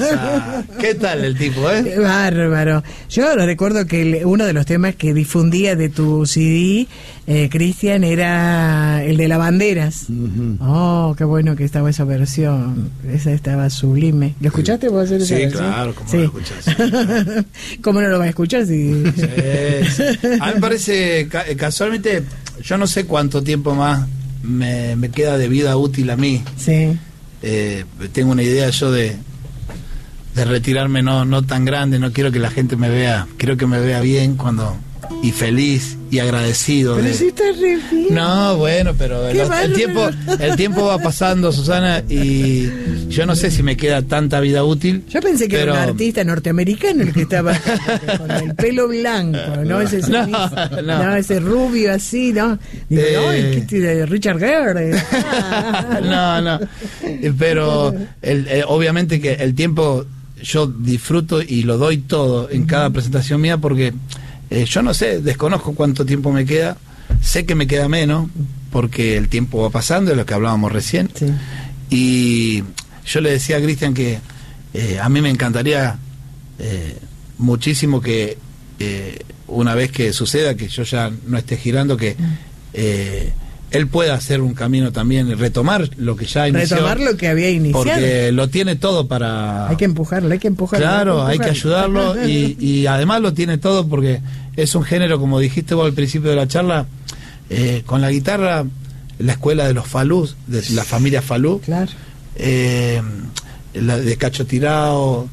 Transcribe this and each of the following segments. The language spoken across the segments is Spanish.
esa. ¿Qué tal el tipo, Bárbaro. Yo recuerdo que uno de los temas que difundía de tu CD, Cristian, era el de Lavanderas. Oh, qué bueno que estaba esa versión. Esa estaba sublime. ¿Lo escuchaste vos hacer esa versión? Claro, ¿cómo lo escuchás? ¿Cómo no lo vas a escuchar? Sí. Sí. A mí me parece, casualmente, yo no sé cuánto tiempo más me queda de vida útil a mí. Sí. Tengo una idea yo de retirarme no tan grande, no quiero que la gente me vea, quiero que me vea bien y feliz y agradecido. Pero si estás re bien. No, bueno, pero el tiempo va pasando, Susana, y yo no sé si me queda tanta vida útil. Yo pensé que era un artista norteamericano el que estaba con el pelo blanco, ¿no? Ese rubio así, ¿no? Digo, no, Richard Gere. No. Pero obviamente que el tiempo yo disfruto y lo doy todo en cada presentación mía porque yo no sé, desconozco cuánto tiempo me queda, sé que me queda menos porque el tiempo va pasando, es lo que hablábamos recién. Sí. Y yo le decía a Cristian que a mí me encantaría muchísimo que una vez que suceda, que yo ya no esté girando, que él pueda hacer un camino también y retomar lo que ya inició. Retomar lo que había iniciado. Porque lo tiene todo para... Hay que empujarlo. Claro, hay que ayudarlo y además lo tiene todo porque es un género, como dijiste vos al principio de la charla, con la guitarra, la escuela de los Falús, de la familia Falú, claro. La de Cacho Tirao,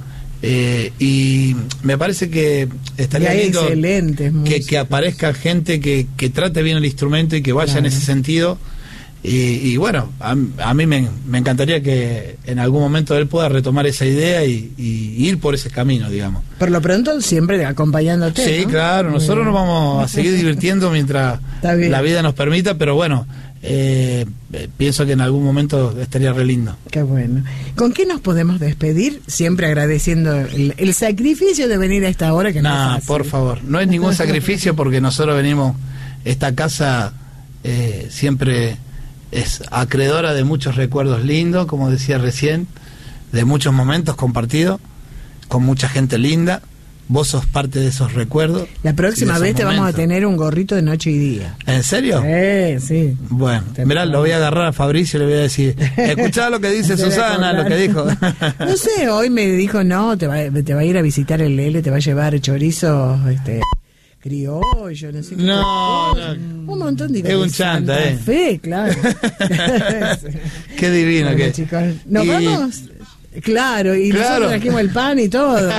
y me parece que estaría lindo que aparezca gente que trate bien el instrumento y que vaya en ese sentido. Y bueno, a mí me encantaría que en algún momento él pueda retomar esa idea y ir por ese camino, digamos. Por lo pronto siempre acompañándote. Sí, ¿no? Claro, nosotros nos vamos a seguir divirtiendo mientras la vida nos permita, pero bueno, pienso que en algún momento estaría re lindo. Qué bueno. ¿Con qué nos podemos despedir? Siempre agradeciendo el sacrificio de venir a esta hora que no es fácil. Por favor, no es ningún sacrificio porque nosotros venimos, esta casa siempre es acreedora de muchos recuerdos lindos, como decía recién, de muchos momentos compartidos con mucha gente linda. Vos sos parte de esos recuerdos. La próxima vez te vamos a tener un gorrito de noche y día. ¿En serio? Sí. Bueno, mirá, lo voy a agarrar a Fabricio y le voy a decir, escuchá lo que dice Susana, lo que dijo. No sé, hoy me dijo, no, te va a ir a visitar el Lele, te va a llevar chorizo, criollo, no sé qué. No. Un montón de cosas. Es un chanta, Fe, claro. Qué divino. Bueno, chicos, ¿nos vamos? Claro, y nosotros trajimos el pan y todo.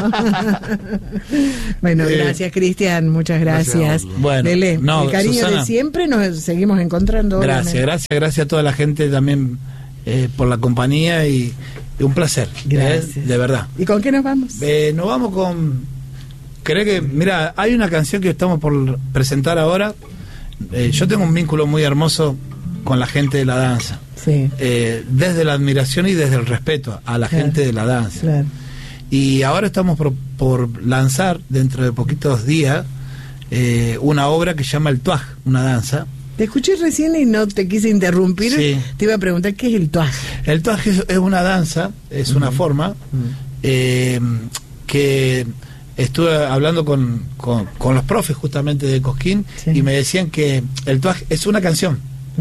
Bueno, gracias, Cristian, muchas gracias. Bueno, Lele, el cariño Susana, de siempre, nos seguimos encontrando. Gracias a toda la gente también por la compañía y un placer. Gracias. De verdad. ¿Y con qué nos vamos? Nos vamos con... Creo que, mira, hay una canción que estamos por presentar ahora. Yo tengo un vínculo muy hermoso con la gente de la danza. Sí. Desde la admiración y desde el respeto a la gente de la danza. Claro. Y ahora estamos por lanzar, dentro de poquitos días, una obra que se llama El Tuaj, una danza. Te escuché recién y no te quise interrumpir. Sí. Te iba a preguntar, ¿qué es el Tuaj? El Tuaj es una danza, es una forma que... Estuve hablando con los profes justamente de Cosquín y me decían que el Tuaj es una canción.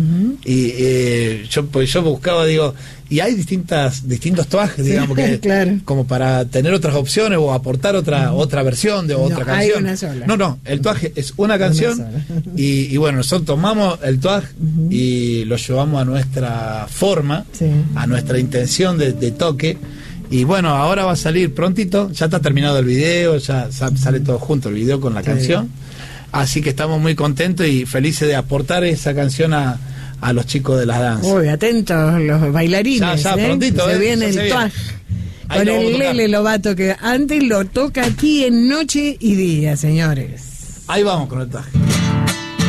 Y yo buscaba, digo, y hay distintos tuajes, digamos, que claro, como para tener otras opciones o aportar otra versión de otra canción. Hay una sola. No, el tuaje es una canción y bueno, nosotros tomamos el tuaj y lo llevamos a nuestra forma, a nuestra intención de toque. Y bueno, ahora va a salir prontito, ya está terminado el video, ya sale todo junto el video con la canción. Así que estamos muy contentos y felices de aportar esa canción a los chicos de las danzas. Uy, atentos los bailarines. Ya, prontito. Se viene el Tuaj. Con el Lele Lobato, que antes lo toca aquí en Noche y Día, señores. Ahí vamos con el Tuaj.